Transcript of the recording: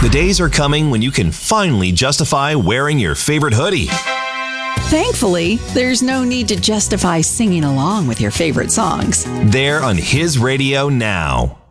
The days are coming when you can finally justify wearing your favorite hoodie. Thankfully, there's no need to justify singing along with your favorite songs. They're on His Radio now.